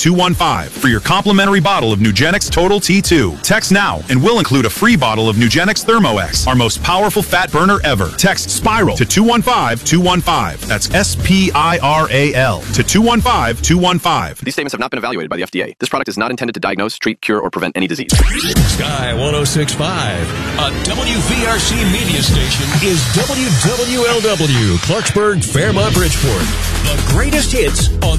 215 for your complimentary bottle of Nugenix Total T2. Text now and we'll include a free bottle of Nugenix Thermo-X, our most powerful fat burner ever. Text SPIRAL to 215-215. That's SPIRAL to 215-215. These statements have not been evaluated by the FDA. This product is not intended to diagnose, treat, cure, or prevent any disease. Sky 106.5, a WVRC media station, is WWLW, Clarksburg, Fairmont, Bridgeport. The greatest hits on